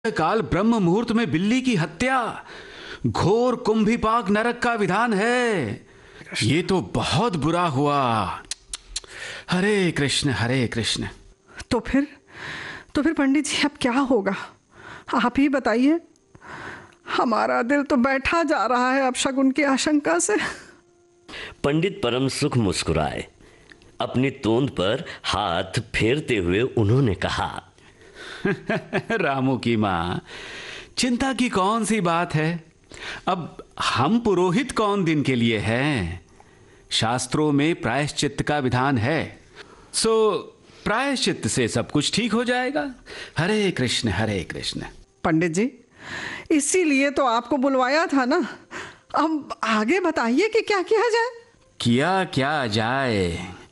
काल ब्रह्म मुहूर्त में बिल्ली की हत्या घोर कुंभीपाक नरक का विधान है। ये तो बहुत बुरा हुआ। हरे कृष्ण हरे कृष्ण। तो फिर पंडित जी अब क्या होगा, आप ही बताइए। हमारा दिल तो बैठा जा रहा है अपशकुन की आशंका से। पंडित परम सुख मुस्कुराए। अपनी तोंद पर हाथ फेरते हुए उन्होंने कहा, रामू की माँ, चिंता की कौन सी बात है। अब हम पुरोहित कौन दिन के लिए हैं। शास्त्रों में प्रायश्चित्त का विधान है, सो प्रायश्चित्त से सब कुछ ठीक हो जाएगा। हरे कृष्ण हरे कृष्ण। पंडित जी, इसीलिए तो आपको बुलवाया था ना। अब आगे बताइए कि क्या किया जाए। किया क्या जाए।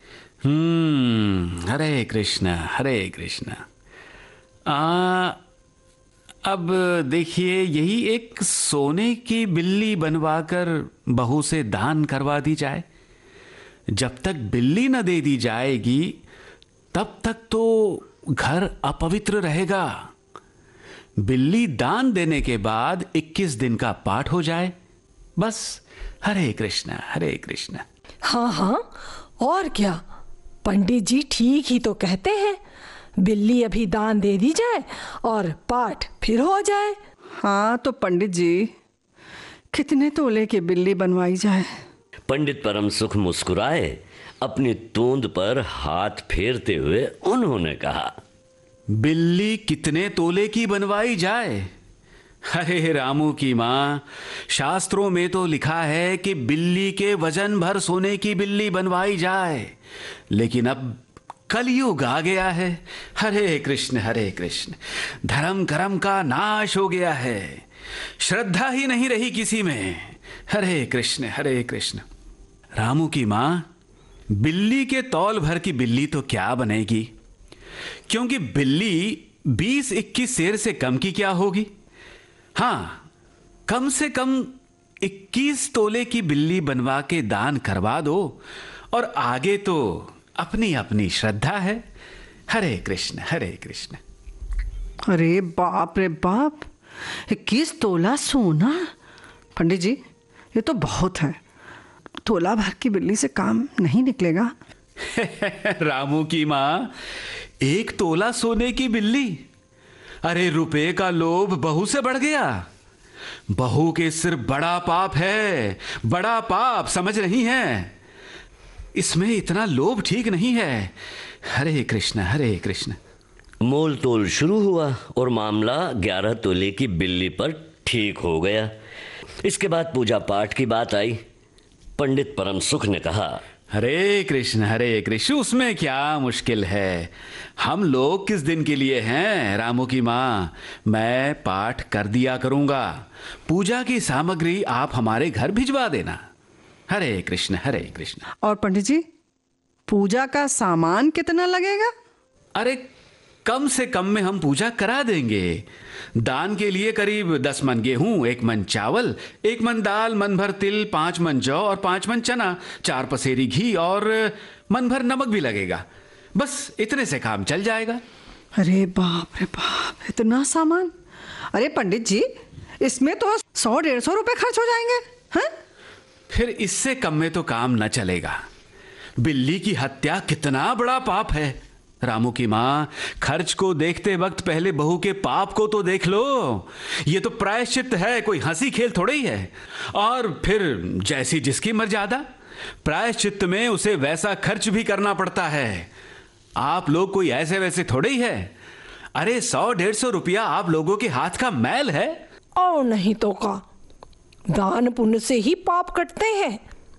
हरे कृष्ण हरे कृष्ण। अब देखिए, यही एक सोने की बिल्ली बनवाकर बहू से दान करवा दी जाए। जब तक बिल्ली न दे दी जाएगी तब तक तो घर अपवित्र रहेगा। बिल्ली दान देने के बाद 21 दिन का पाठ हो जाए, बस। हरे कृष्ण हरे कृष्ण। हाँ हाँ, और क्या। पंडित जी ठीक ही तो कहते हैं। बिल्ली अभी दान दे दी जाए और पाठ फिर हो जाए। हाँ तो पंडित जी, कितने तोले की बिल्ली बनवाई जाए। पंडित परम सुख मुस्कुराए। अपनी तोंद पर हाथ फेरते हुए उन्होंने कहा, बिल्ली कितने तोले की बनवाई जाए। अरे रामू की माँ, शास्त्रों में तो लिखा है कि बिल्ली के वजन भर सोने की बिल्ली बनवाई जाए, लेकिन अब कलयुग आ गया है। हरे कृष्ण हरे कृष्ण। धर्म कर्म का नाश हो गया है, श्रद्धा ही नहीं रही किसी में। हरे कृष्ण हरे कृष्ण। रामू की माँ, बिल्ली के तौल भर की बिल्ली तो क्या बनेगी, क्योंकि बिल्ली 20-21 सेर से कम की क्या होगी। हाँ, कम से कम 21 तोले की बिल्ली बनवा के दान करवा दो, और आगे तो अपनी अपनी श्रद्धा है। हरे कृष्ण हरे कृष्ण। अरे बाप रे बाप, 21 तोला सोना। पंडित जी, ये तो बहुत है। तोला भर की बिल्ली से काम नहीं निकलेगा। रामू की माँ, 1 तोला सोने की बिल्ली। अरे रुपए का लोभ बहू से बढ़ गया। बहू के सिर बड़ा पाप है, बड़ा पाप, समझ नहीं है। इसमें इतना लोभ ठीक नहीं है। हरे कृष्ण हरे कृष्ण। मोल तोल शुरू हुआ और मामला 11 तोले की बिल्ली पर ठीक हो गया। इसके बाद पूजा पाठ की बात आई। पंडित परम सुख ने कहा, हरे कृष्ण, उसमें क्या मुश्किल है। हम लोग किस दिन के लिए हैं। रामू की माँ, मैं पाठ कर दिया करूंगा। पूजा की सामग्री आप हमारे घर भिजवा देना। हरे कृष्ण हरे कृष्ण। और पंडित जी, पूजा का सामान कितना लगेगा। अरे कम से कम में हम पूजा करा देंगे। दान के लिए करीब 10 मन गेहूं, 1 मन चावल, 1 मन दाल, मन भर तिल, 5 मन जौ और 5 मन चना, 4 पसेरी घी और मन भर नमक भी लगेगा। बस इतने से काम चल जाएगा। अरे बाप रे बाप, इतना सामान। अरे पंडित जी, इसमें तो 100-150 रुपए खर्च हो जाएंगे हैं? फिर इससे कम में तो काम न चलेगा। बिल्ली की हत्या कितना बड़ा पाप है। रामू की माँ, खर्च को देखते वक्त पहले बहू के पाप को तो देख लो। ये तो प्रायश्चित है, कोई हंसी खेल थोड़ा ही है। और फिर जैसी जिसकी मर्यादा, प्रायश्चित में उसे वैसा खर्च भी करना पड़ता है। आप लोग कोई ऐसे वैसे थोड़े ही है। अरे 100-150 रुपया आप लोगों के हाथ का मैल है। और नहीं तो का, दान पुण्य से ही पाप कटते हैं।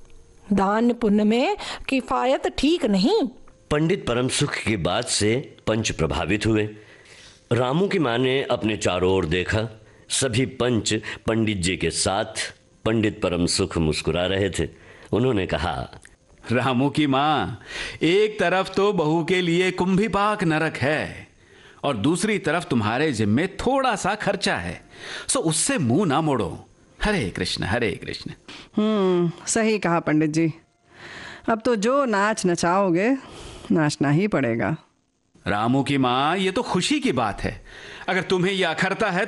दान पुण्य में किफायत ठीक नहीं। पंडित परम सुख की बात से पंच प्रभावित हुए। रामू की माँ ने अपने चारों ओर देखा। सभी पंच पंडित जी के साथ। पंडित परम सुख मुस्कुरा रहे थे। उन्होंने कहा, रामू की माँ, एक तरफ तो बहू के लिए कुंभीपाक नरक है और दूसरी तरफ तुम्हारे जिम्मे थोड़ा सा खर्चा है, सो उससे मुंह ना मोड़ो। हरे कृष्ण हरे कृष्ण। सही कहा पंडित जी। अब तो जो नाच नचाओगे, नाचना ही पड़ेगा। रामू की माँ, ये तो खुशी की बात है। अगर तुम्हें यह अखरता है